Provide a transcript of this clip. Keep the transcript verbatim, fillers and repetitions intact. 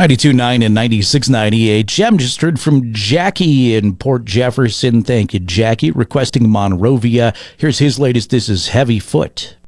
ninety-two point nine and ninety-six point nine E H M. Just heard from Jackie in Port Jefferson. Thank you, Jackie, requesting Monrovia. Here's his latest. This is Heavy Foot.